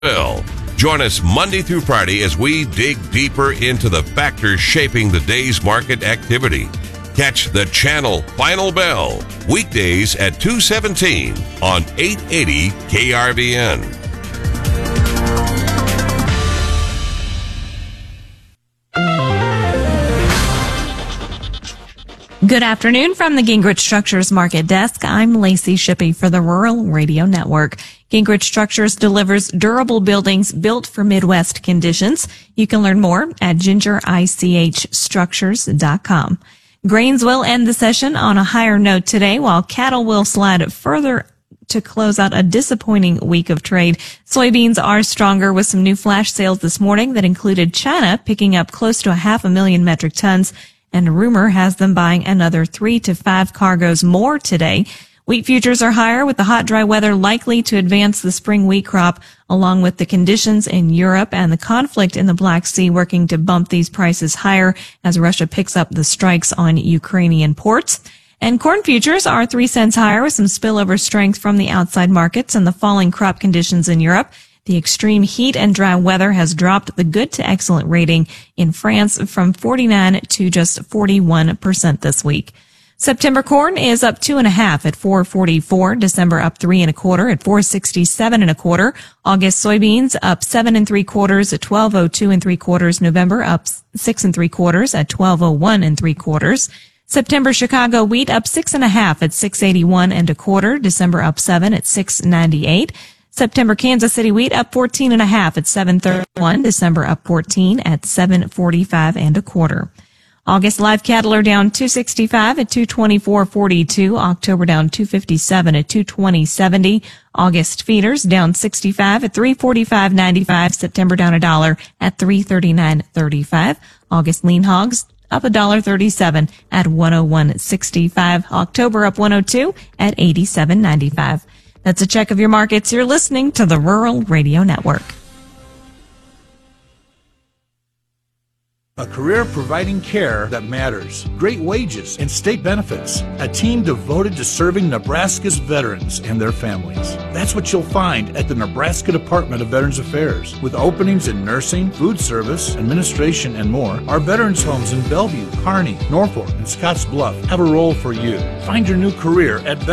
Bell. Join us Monday through Friday as we dig deeper into the factors shaping the day's market activity. Catch the Channel Final Bell weekdays at 2:17 on 880 KRVN. Good afternoon from the Gingrich Structures Market Desk. I'm Lacey Shippey for the Rural Radio Network. Gingrich Structures delivers durable buildings built for Midwest conditions. You can learn more at gingerichstructures.com. Grains will end the session on a higher note today, while cattle will slide further to close out a disappointing week of trade. Soybeans are stronger with some new flash sales this morning that included China picking up close to 500,000 metric tons, and rumor has them buying another 3 to 5 cargoes more today. Wheat futures are higher with the hot, dry weather likely to advance the spring wheat crop, along with the conditions in Europe and the conflict in the Black Sea working to bump these prices higher as Russia picks up the strikes on Ukrainian ports. And corn futures are 3 cents higher with some spillover strength from the outside markets and the falling crop conditions in Europe. The extreme heat and dry weather has dropped the good to excellent rating in France from 49 to just 41% this week. September corn is up 2.5 at $4.44. December up 3 1/4 at $4.67 1/4. August soybeans up 7 3/4 at $12.02 3/4. November up 6 3/4 at $12.01 3/4. September Chicago wheat up 6.5 at $6.81 1/4. December up 7 at $6.98. September Kansas City wheat up 14.5 at $7.31. December up 14 at $7.45 1/4. August live cattle are down 265 at 224.42. October down 257 at 220.70. August feeders down 65 at 345.95. September down $1 at 339.35. August lean hogs up $1.37 at 101.65. October up 102 at 87.95. That's a check of your markets. You're listening to the Rural Radio Network. A career providing care that matters, great wages, and state benefits. A team devoted to serving Nebraska's veterans and their families. That's what you'll find at the Nebraska Department of Veterans Affairs. With openings in nursing, food service, administration, and more, our veterans homes in Bellevue, Kearney, Norfolk, and Scotts Bluff have a role for you. Find your new career at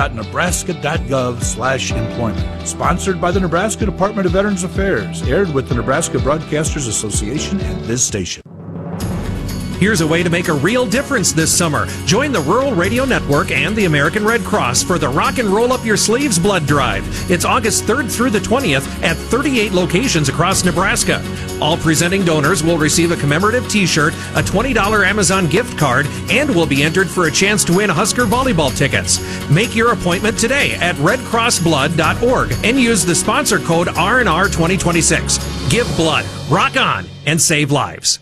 veterans.nebraska.gov/employment. Sponsored by the Nebraska Department of Veterans Affairs. Aired with the Nebraska Broadcasters Association and this station. Here's a way to make a real difference this summer. Join the Rural Radio Network and the American Red Cross for the Rock and Roll Up Your Sleeves Blood Drive. It's August 3rd through the 20th at 38 locations across Nebraska. All presenting donors will receive a commemorative t-shirt, a $20 Amazon gift card, and will be entered for a chance to win Husker volleyball tickets. Make your appointment today at redcrossblood.org and use the sponsor code R&R 2026. Give blood, rock on, and save lives.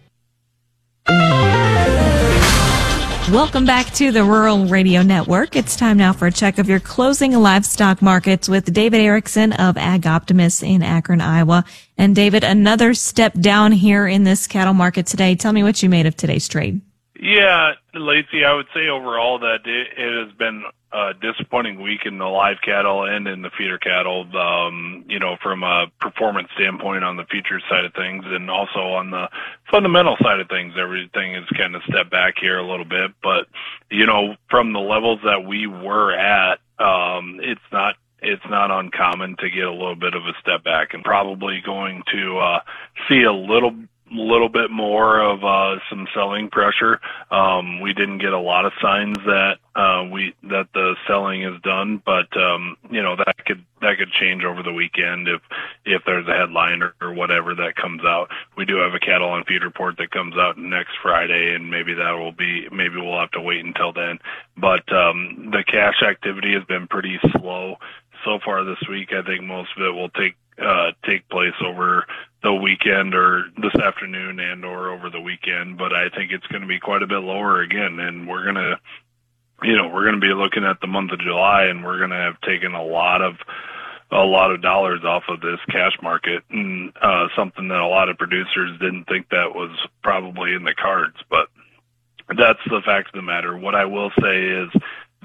Welcome back to the Rural Radio Network. It's time now for a check of your closing livestock markets with David Erickson of Ag Optimist in Akron, Iowa. And David, another step down here in this cattle market today. Tell me what you made of today's trade. Yeah, Lacey, I would say overall that it has been a disappointing week in the live cattle and in the feeder cattle, from a performance standpoint on the futures side of things, and also on the fundamental side of things. Everything has kind of stepped back here a little bit, but, from the levels that we were at, it's not uncommon to get a little bit of a step back, and probably going to see a little bit more of some selling pressure. We didn't get a lot of signs that the selling is done, but that could change over the weekend if there's a headline or whatever that comes out. We do have a cattle on feed report that comes out next Friday, and maybe we'll have to wait until then. But the cash activity has been pretty slow so far this week. I think most of it will take place over the weekend or this afternoon and or over the weekend, but I think it's going to be quite a bit lower again, and we're going to be looking at the month of July, and we're going to have taken a lot of dollars off of this cash market, and something that a lot of producers didn't think that was probably in the cards, but that's the fact of the matter. What I will say is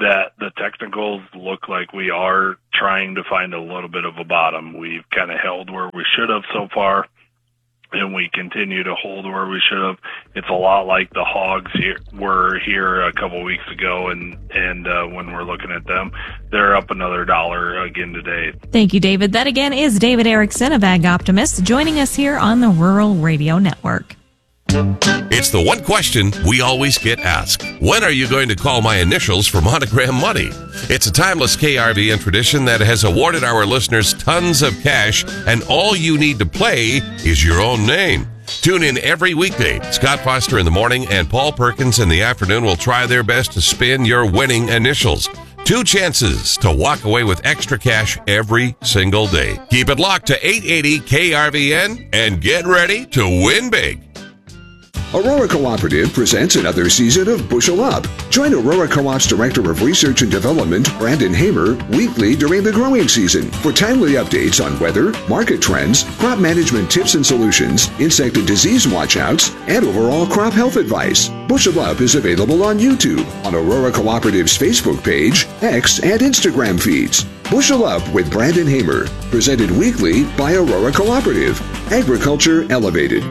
that the technicals look like we are trying to find a little bit of a bottom. We've kind of held where we should have so far, and we continue to hold where we should have. It's a lot like the hogs were here a couple weeks ago, and when we're looking at them, they're up another $1 again today. Thank you, David. That again is David Erickson of Ag Optimist joining us here on the Rural Radio Network. It's the one question we always get asked. When are you going to call my initials for Monogram Money? It's a timeless KRVN tradition that has awarded our listeners tons of cash, and all you need to play is your own name. Tune in every weekday. Scott Foster in the morning and Paul Perkins in the afternoon will try their best to spin your winning initials. 2 chances to walk away with extra cash every single day. Keep it locked to 880 KRVN and get ready to win big. Aurora Cooperative presents another season of Bushel Up. Join Aurora Co-op's Director of Research and Development, Brandon Hamer, weekly during the growing season for timely updates on weather, market trends, crop management tips and solutions, insect and disease watchouts, and overall crop health advice. Bushel Up is available on YouTube, on Aurora Cooperative's Facebook page, X, and Instagram feeds. Bushel Up with Brandon Hamer, presented weekly by Aurora Cooperative. Agriculture Elevated.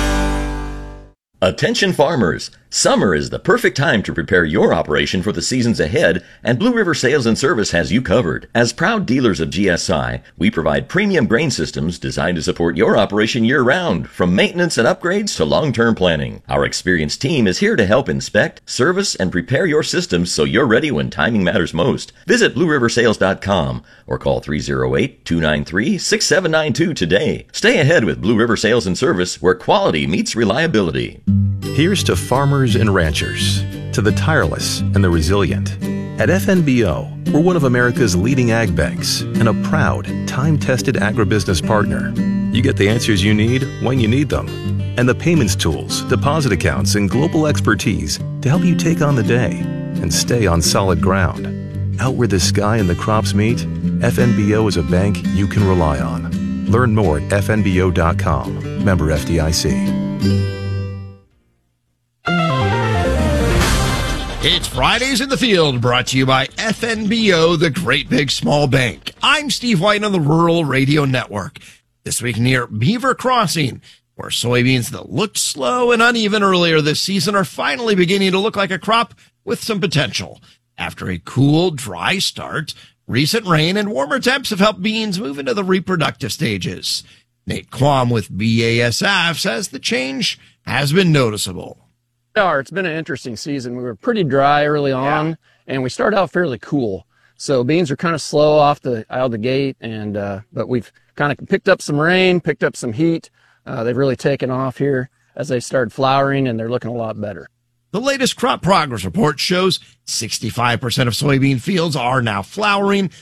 Attention farmers! Summer is the perfect time to prepare your operation for the seasons ahead, and Blue River Sales and Service has you covered. As proud dealers of GSI, we provide premium grain systems designed to support your operation year-round, from maintenance and upgrades to long-term planning. Our experienced team is here to help inspect, service, and prepare your systems so you're ready when timing matters most. Visit BlueRiverSales.com or call 308-293-6792 today. Stay ahead with Blue River Sales and Service, where quality meets reliability. Here's to farmers and ranchers, to the tireless and the resilient. At FNBO, we're one of America's leading ag banks and a proud, time-tested agribusiness partner. You get the answers you need when you need them, and the payments tools, deposit accounts, and global expertise to help you take on the day and stay on solid ground. Out where the sky and the crops meet, FNBO is a bank you can rely on. Learn more at fnbo.com. Member FDIC. It's Fridays in the Field, brought to you by FNBO, the Great Big Small Bank. I'm Steve White on the Rural Radio Network. This week near Beaver Crossing, where soybeans that looked slow and uneven earlier this season are finally beginning to look like a crop with some potential. After a cool, dry start, recent rain and warmer temps have helped beans move into the reproductive stages. Nate Quam with BASF says the change has been noticeable. It's been an interesting season. We were pretty dry early on, and we started out fairly cool. So beans are kind of slow out of the gate, and but we've kind of picked up some rain, picked up some heat. They've really taken off here as they started flowering, and they're looking a lot better. The latest crop progress report shows 65% of soybean fields are now flowering,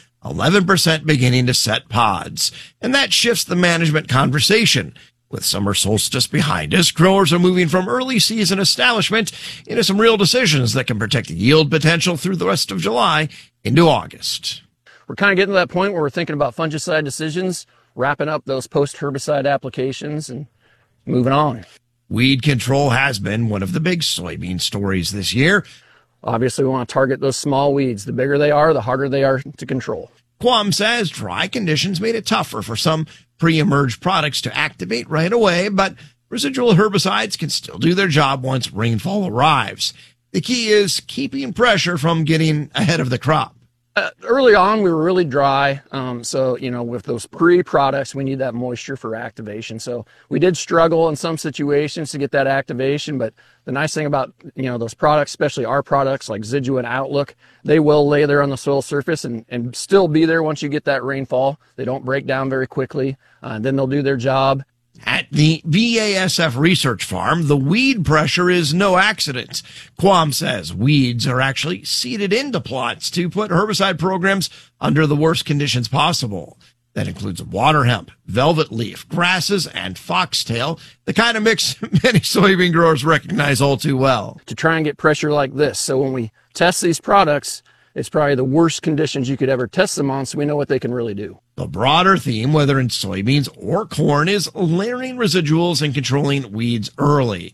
11% beginning to set pods. And that shifts the management conversation. With summer solstice behind us, growers are moving from early season establishment into some real decisions that can protect yield potential through the rest of July into August. We're kind of getting to that point where we're thinking about fungicide decisions, wrapping up those post-herbicide applications, and moving on. Weed control has been one of the big soybean stories this year. Obviously, we want to target those small weeds. The bigger they are, the harder they are to control. Quam says dry conditions made it tougher for some pre-emerge products to activate right away, but residual herbicides can still do their job once rainfall arrives. The key is keeping pressure from getting ahead of the crop. Early on, we were really dry. So, with those pre-products, we need that moisture for activation. So we did struggle in some situations to get that activation, but the nice thing about, those products, especially our products like Zidua and Outlook, they will lay there on the soil surface and still be there once you get that rainfall. They don't break down very quickly. Then they'll do their job. At the BASF research farm, the weed pressure is no accident. Quam says weeds are actually seeded into plots to put herbicide programs under the worst conditions possible. That includes water hemp, velvet leaf, grasses, and foxtail, the kind of mix many soybean growers recognize all too well. To try and get pressure like this. So when we test these products, it's probably the worst conditions you could ever test them on, so we know what they can really do. The broader theme, whether in soybeans or corn, is layering residuals and controlling weeds early.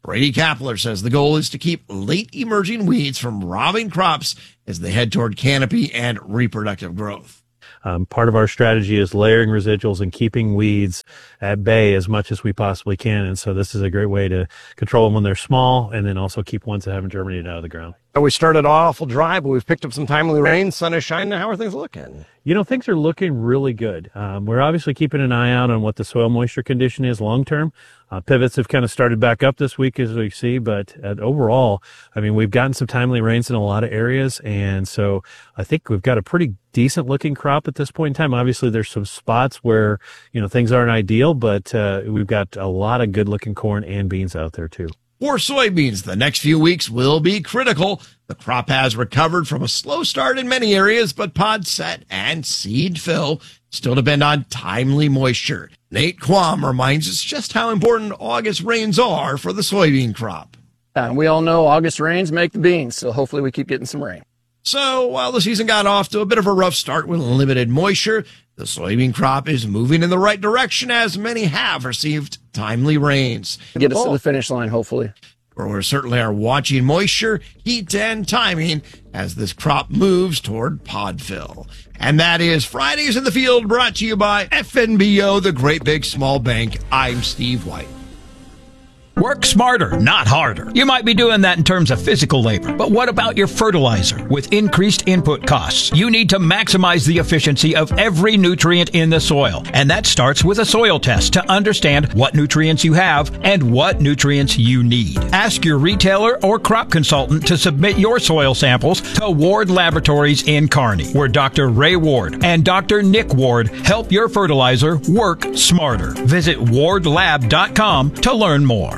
Brady Kapler says the goal is to keep late emerging weeds from robbing crops as they head toward canopy and reproductive growth. Part of our strategy is layering residuals and keeping weeds at bay as much as we possibly can. And so this is a great way to control them when they're small and then also keep ones that haven't germinated out of the ground. We started awful dry, but we've picked up some timely rain. Sun is shining. How are things looking? You know, things are looking really good. We're obviously keeping an eye out on what the soil moisture condition is long term. Pivots have kind of started back up this week, as we see, but overall, I mean, we've gotten some timely rains in a lot of areas, and so I think we've got a pretty decent looking crop at this point in time. Obviously, there's some spots where, you know, things aren't ideal, but we've got a lot of good looking corn and beans out there too. For soybeans, the next few weeks will be critical. The crop has recovered from a slow start in many areas, but pod set and seed fill still depend on timely moisture. Nate Quam reminds us just how important August rains are for the soybean crop. We all know August rains make the beans, so hopefully we keep getting some rain. So while the season got off to a bit of a rough start with limited moisture, the soybean crop is moving in the right direction as many have received timely rains. Get us to the finish line, hopefully. Growers certainly are watching moisture, heat, and timing as this crop moves toward pod fill. And that is Fridays in the Field, brought to you by FNBO, the Great Big Small Bank. I'm Steve White. Work smarter, not harder. You might be doing that in terms of physical labor, but what about your fertilizer? With increased input costs, you need to maximize the efficiency of every nutrient in the soil. And that starts with a soil test to understand what nutrients you have and what nutrients you need. Ask your retailer or crop consultant to submit your soil samples to Ward Laboratories in Kearney, where Dr. Ray Ward and Dr. Nick Ward help your fertilizer work smarter. Visit wardlab.com to learn more.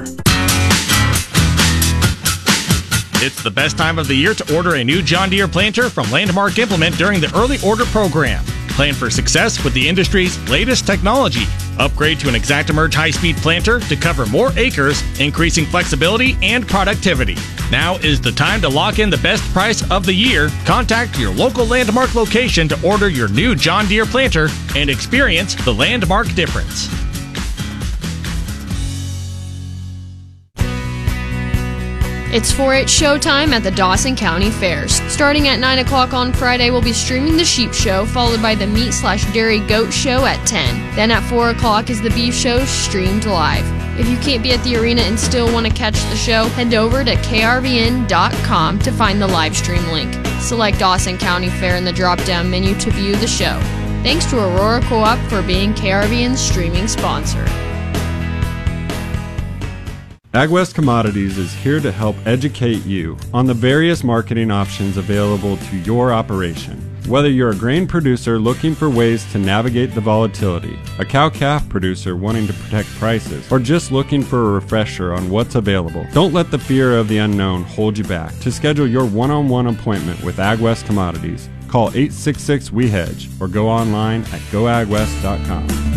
It's the best time of the year to order a new John Deere planter from Landmark Implement during the early order program. Plan for success with the industry's latest technology. Upgrade to an ExactEmerge high-speed planter to cover more acres, increasing flexibility and productivity. Now is the time to lock in the best price of the year. Contact your local Landmark location to order your new John Deere planter and experience the Landmark difference. It's 4-H showtime at the Dawson County Fairs. Starting at 9 o'clock on Friday, we'll be streaming the Sheep Show, followed by the Meat/Dairy Goat Show at 10. Then at 4 o'clock is the Beef Show, streamed live. If you can't be at the arena and still want to catch the show, head over to krvn.com to find the live stream link. Select Dawson County Fair in the drop-down menu to view the show. Thanks to Aurora Co-op for being KRVN's streaming sponsor. AgWest Commodities is here to help educate you on the various marketing options available to your operation. Whether you're a grain producer looking for ways to navigate the volatility, a cow-calf producer wanting to protect prices, or just looking for a refresher on what's available, don't let the fear of the unknown hold you back. To schedule your one-on-one appointment with AgWest Commodities, call 866-WE-HEDGE or go online at goagwest.com.